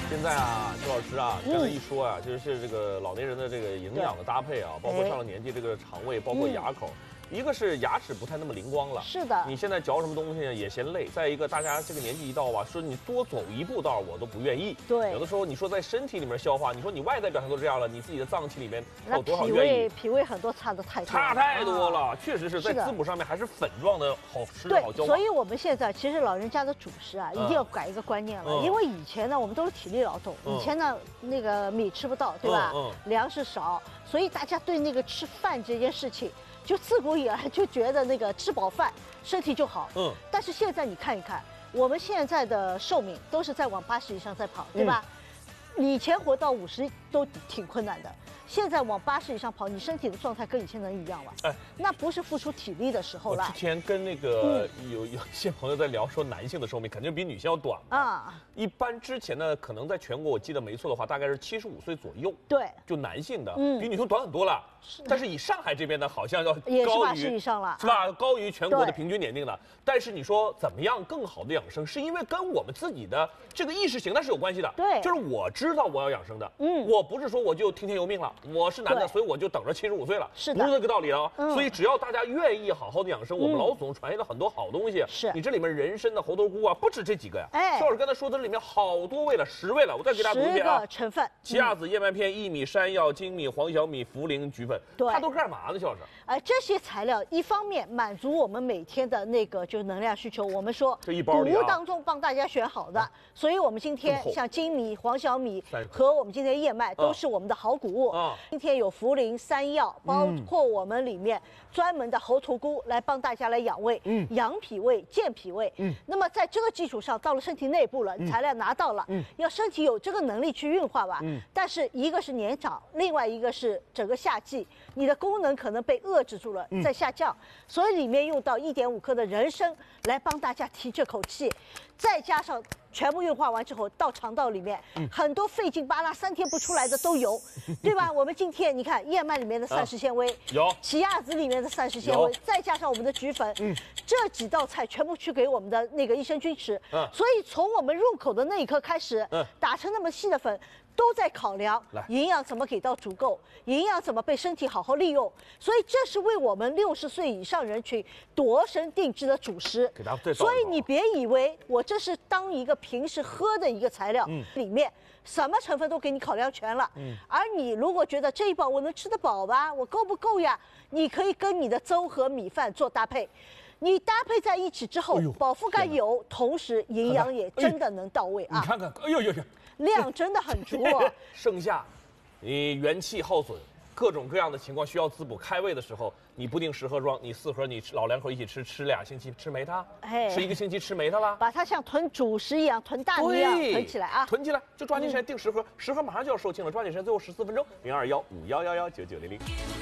现在啊，周老师啊，刚才一说啊，就是这个老年人的这个营养的搭配啊，包括上了年纪这个肠胃，包括牙口。一个是牙齿不太那么灵光了， 是的。 你现在嚼什么东西呢也嫌累。再一个，大家这个年纪一到吧，说你多走一步道我都不愿意。 对。 有的时候你说在身体里面消化，你说你外在表现都这样了，你自己的脏器里面还有多少愿意？ 脾胃很多差的太多。 差太多了，确实是在滋补上面还是粉状的好吃好消化。 所以我们现在其实老人家的主食啊，一定要改一个观念了，因为以前呢我们都是体力劳动，以前呢那个米吃不到，对吧？粮食少，所以大家对那个吃饭这件事情。就自古以来就觉得那个吃饱饭身体就好，但是现在你看一看，我们现在的寿命都是在往80以上在跑，对吧？你以前活到50都挺困难的，现在往80以上跑，你身体的状态跟以前能一样了？哎，那不是付出体力的时候了。 我之前跟那个有一些朋友在聊，说男性的寿命肯定比女性要短啊。一般之前呢，可能在全国我记得没错的话，大概是75岁左右。对，就男性的，比女性短很多了。但是以上海这边呢，好像要也是80以上了， 是吧？高于全国的平均年龄的。但是你说怎么样更好的养生，是因为跟我们自己的这个意识形态是有关系的。对，就是我知道我要养生的，我不是说我就听天由命了，我是男的，所以我就等着75岁了，是的，不是这个道理啊。所以只要大家愿意好好的养生，我们老祖宗传下了很多好东西。是你这里面人参的猴头菇啊，不止这几个呀。哎，邵老师刚才说的里面好多味了，10味了，我再给大家读一遍啊。10个成分：奇亚籽、燕麦片、薏米、山药、粳米、黄小米、茯苓、菊粉。对，它都干嘛呢，邵老师？哎，这些材料一方面满足我们每天的那个就是能量需求，我们说这一包里谷物当中帮大家选好的，所以我们今天像粳米、黄小米和我们今天的燕麦都是我们的好谷物。今天有茯苓、山药，包括我们里面专门的猴头菇来帮大家来养胃、养脾胃、健脾胃。那么在这个基础上，到了身体内部了，材料拿到了，要身体有这个能力去运化吧。但是一个是年长，另外一个是整个夏季，你的功能可能被遏制住了，在下降，所以里面用到1.5克的人参来帮大家提这口气，再加上全部运化完之后到肠道里面，很多费劲巴拉3天不出来的都有，对吧？我们今天你看燕麦里面的膳食纤维有，奇亚籽里面的膳食纤维，再加上我们的菊粉，这几道菜全部去给我们的那个益生菌吃，所以从我们入口的那一刻开始，打成那么细的粉。都在考量营养怎么给到足够，营养怎么被身体好好利用，所以这是为我们60岁以上人群度身定制的主食。所以你别以为我这是当一个平时喝的一个材料，里面什么成分都给你考量全了。而你如果觉得这一包我能吃得饱吧，我够不够呀？你可以跟你的粥和米饭做搭配。你搭配在一起之后，饱腹感有，同时营养也真的能到位啊！你看看，哎呦呦呦， 量真的很足哦。 盛夏，你元气耗损，各种各样的情况需要滋补开胃的时候，你不定10盒装，你4盒，你老两口一起吃2星期吃没它，吃1个星期吃没它了， 把它像囤主食一样，囤大米一样囤起来啊！ 囤起来，就抓紧时间订10盒，10盒马上就要售罄了，抓紧时间，最后14分钟，0215119900。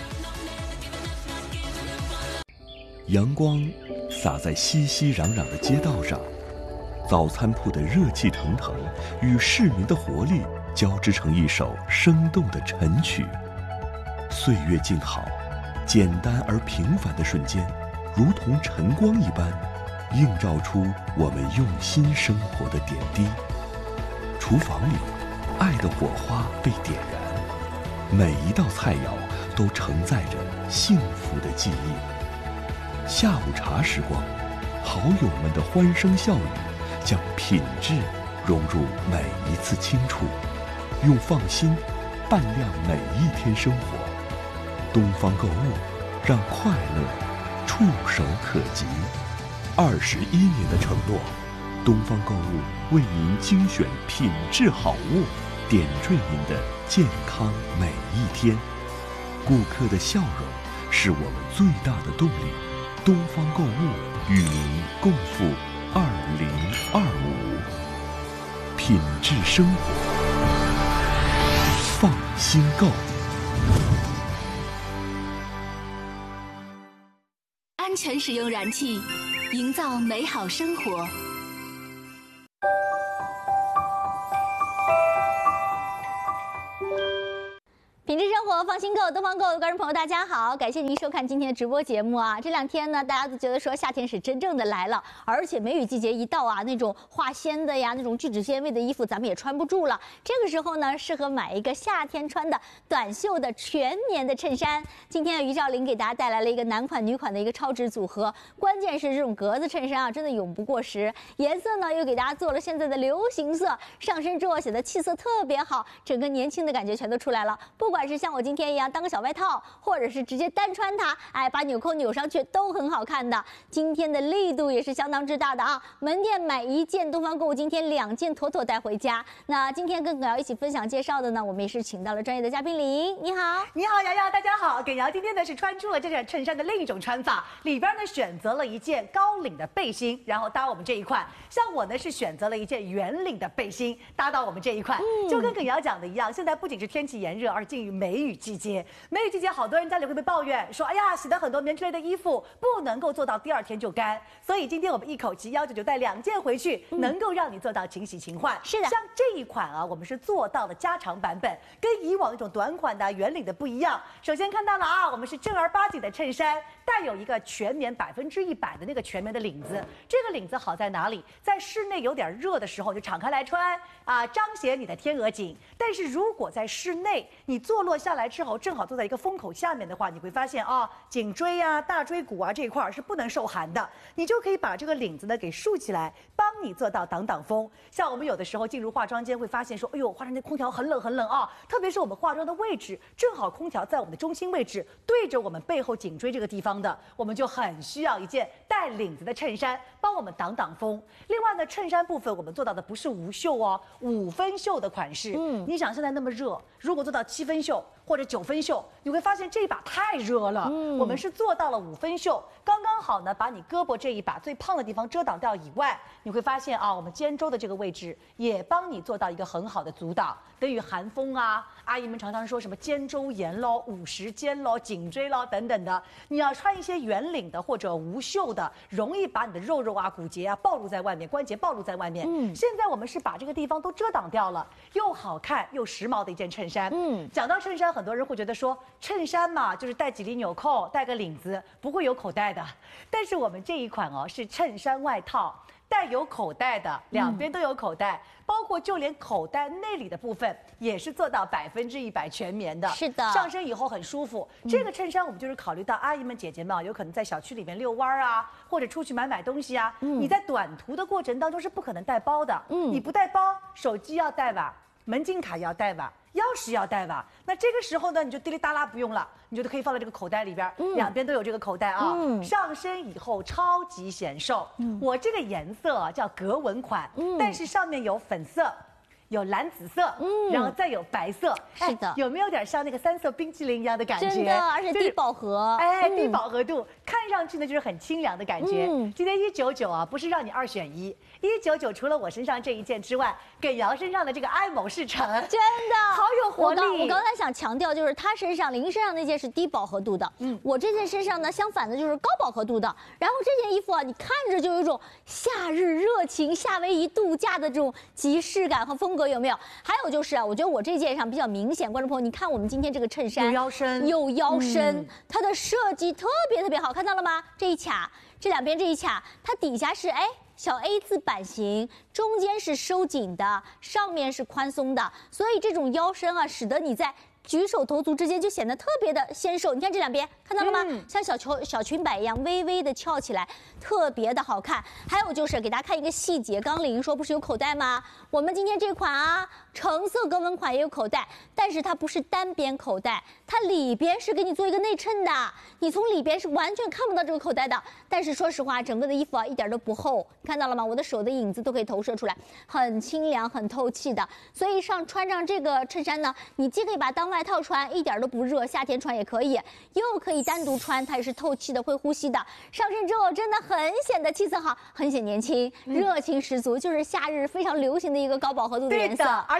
阳光洒在熙熙攘攘的街道上，早餐铺的热气腾腾与市民的活力交织成一首生动的晨曲。岁月静好，简单而平凡的瞬间，如同晨光一般，映照出我们用心生活的点滴。厨房里，爱的火花被点燃，每一道菜肴都承载着幸福的记忆。下午茶时光，好友们的欢声笑语，将品质融入每一次轻触，用放心伴亮每一天生活。东方购物，让快乐触手可及。21年的承诺，东方购物为您精选品质好物，点缀您的健康每一天。顾客的笑容是我们最大的动力。东方购物与您共赴2025，品质生活，放心购。 安全使用燃气，营造美好生活。 品质生活，放心购，东方购的观众朋友，大家好，感谢您收看今天的直播节目啊！这2天呢，大家都觉得说夏天是真正的来了，而且梅雨季节一到啊，那种化纤的呀，那种聚酯纤维的衣服咱们也穿不住了。这个时候呢，适合买一个夏天穿的短袖的全棉的衬衫。今天于兆林给大家带来了一个男款女款的一个超值组合，关键是这种格子衬衫啊，真的永不过时。颜色呢又给大家做了现在的流行色，上身之后显得气色特别好，整个年轻的感觉全都出来了。不管是像我今天一样当个小外套，或者是直接单穿它，哎，把纽扣扭上去都很好看的。今天的力度也是相当之大的啊！门店买1件，东方购物今天2件妥妥带回家。那今天跟耿瑶一起分享介绍的呢，我们也是请到了专业的嘉宾李莹，你好， 你好，瑶瑶，大家好。耿瑶今天呢是穿出了这件衬衫的另一种穿法，里边呢选择了一件高领的背心，然后搭我们这一款。像我呢是选择了一件圆领的背心，搭到我们这一款。就跟耿瑶讲的一样，现在不仅是天气炎热，而进入梅雨季节。梅雨季节，好多人家里会被抱怨说，哎呀，洗的很多棉质类的衣服不能够做到第2天就干。所以今天我们一口气要求就带2件回去，能够让你做到勤洗勤换。 是的， 像这一款啊，我们是做到了加长版本，跟以往那种短款的圆领的不一样。首先看到了啊，我们是正儿八经的衬衫，带有一个全棉100%的那个全棉的领子。这个领子好在哪里？在室内有点热的时候就敞开来穿啊，彰显你的天鹅颈。但是如果在室内你坐落下来之后，正好坐在一个风口下面的话，你会发现啊，颈椎啊、大椎骨啊这一块是不能受寒的。你就可以把这个领子呢给竖起来，帮你做到挡风。像我们有的时候进入化妆间会发现说，哎呦，化妆间空调很冷啊，特别是我们化妆的位置正好空调在我们的中心位置，对着我们背后颈椎这个地方的，我们就很需要一件带领子的衬衫帮我们挡风。另外呢，衬衫部分我们做到的不是无袖哦，5分袖的款式。你想现在那么热，如果做到7分袖或者9分袖，你会发现这一把太热了。我们是做到了5分袖，刚刚好呢，把你胳膊这一把最胖的地方遮挡掉以外，你会发现啊，我们肩周的这个位置也帮你做到一个很好的阻挡，等于寒风啊。阿姨们常常说什么肩周炎咯、50肩咯、颈椎咯等等的，你要穿一些圆领的或者无袖的，容易把你的肉啊、骨节啊暴露在外面，关节暴露在外面。现在我们是把这个地方都遮挡掉了，又好看又时髦的一件衬衫。讲到衬衫，很多人会觉得说，衬衫嘛就是带几粒纽扣，带个领子，不会有口袋的。但是我们这一款哦是衬衫外套，带有口袋的，2边都有口袋，包括就连口袋内里的部分也是做到100%全棉的。 是的， 上身以后很舒服。这个衬衫我们就是考虑到阿姨们、姐姐们啊，有可能在小区里面遛弯啊，或者出去买东西啊，你在短途的过程当中是不可能带包的。你不带包，手机要带吧，门禁卡要带吧，钥匙要带吧。那这个时候呢，你就滴哩哒啦不用了，你就可以放在这个口袋里边，2边都有这个口袋啊。上身以后超级显瘦。我这个颜色啊叫格纹款，但是上面有粉色，有蓝紫色，然后再有白色。 是的， 有没有点像那个3色冰淇淋一样的感觉？ 真的，而且低饱和。 低饱和度，看上去呢就是很清凉的感觉。今天199啊，不是让你2选1，199除了我身上这一件之外，耿瑶身上的这个爱某仕橙， 真的好有活力。 我刚才想强调，就是她身上林身上那件是低饱和度的，我这件身上呢相反的就是高饱和度的。然后这件衣服啊，你看着就有一种夏日热情、夏威夷度假的这种即视感和风格，有没有？还有就是啊，我觉得我这件上比较明显，观众朋友，你看我们今天这个衬衫有腰身，它的设计特别好，看到了吗？这一卡，这2边这一卡，它底下是小 A 字版型，中间是收紧的，上面是宽松的，所以这种腰身啊，使得你在举手投足之间就显得特别的纤瘦。你看这2边看到了吗？像小裙摆一样微微的翘起来，特别的好看。还有就是给大家看一个细节，刚李莹说不是有口袋吗？我们今天这款啊，橙色格纹款也有口袋，但是它不是单边口袋，它里边是给你做一个内衬的，你从里边是完全看不到这个口袋的。但是说实话，整个的衣服啊一点都不厚，看到了吗？我的手的影子都可以投射出来，很清凉很透气的。所以穿上这个衬衫呢，你既可以把它当外套穿，一点都不热，夏天穿也可以，又可以单独穿，它也是透气的，会呼吸的。上身之后真的很显得气色好，很显年轻，热情十足，就是夏日非常流行的一个高饱和度的颜色。 而且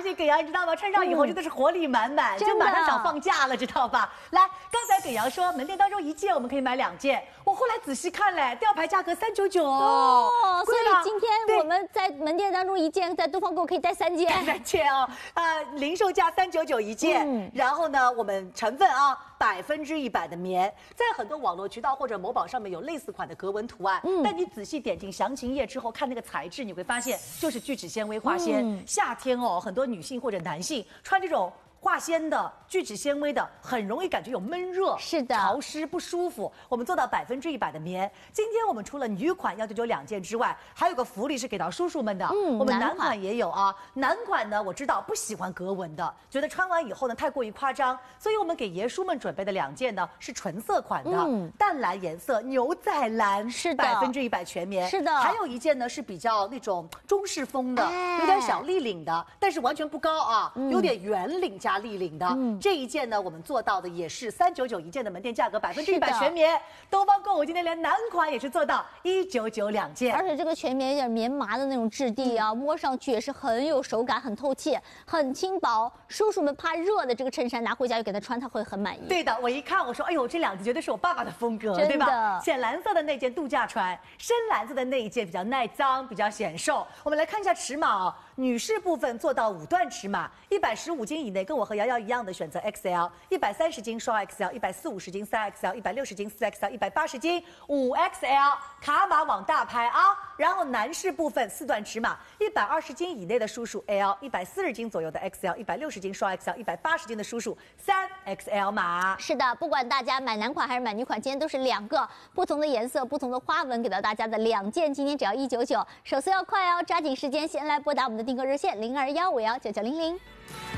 信耿阳，你知道吗？穿上以后真的是活力满满，就马上想放假了，知道吧？来，刚才耿阳说门店当中一件我们可以买2件，我后来仔细看嘞，吊牌价格399哦。 所以今天我们在门店当中一件，在东方购可以带3件。 3件哦，零售价399一件，然后呢，我们成分啊100%的棉，在很多网络渠道或者某宝上面有类似款的格纹图案，但你仔细点进详情页之后看那个材质，你会发现就是聚酯纤维化纤。夏天哦，很多女性或者男性穿这种化纤的聚酯纤维的，很容易感觉有闷热， 是的， 潮湿不舒服。我们做到100%的棉。今天我们除了女款要992件之外，还有个福利是给到叔叔们的。我们男款也有啊。男款呢，我知道不喜欢格纹的，觉得穿完以后呢太过于夸张，所以我们给爷叔们准备的2件呢是纯色款的，淡蓝颜色，牛仔蓝， 是的 ，100%全棉， 是的。 还有一件呢是比较那种中式风的，有点小立领的，但是完全不高啊，有点圆领加立领的。这一件呢，我们做到的也是399一件的门店价格，100%全棉。东方购物今天连男款也是做到1992件， 而且这个全棉有点棉麻的那种质地啊，摸上去也是很有手感，很透气，很轻薄。叔叔们怕热的这个衬衫拿回家就给他穿，他会很满意。 对的，我一看我说，哎呦，这2件绝对是我爸爸的风格，对吧？浅蓝色的那件度假穿，深蓝色的那一件比较耐脏，比较显瘦。我们来看一下尺码哦，女士部分做到5段尺码，115斤以内，跟我和瑶瑶一样的选择 XL，130斤双 XL，140斤3XL，160斤4XL，180斤5XL，卡码往大拍啊！然后男士部分4段尺码，120斤以内的叔叔 L，140斤左右的 XL，160斤双 XL，180斤的叔叔3XL 码。 是的，不管大家买男款还是买女款，今天都是2个不同的颜色、不同的花纹给到大家的2件，今天只要199，手速要快哦，抓紧时间先来拨打我们的订购热线0215199900。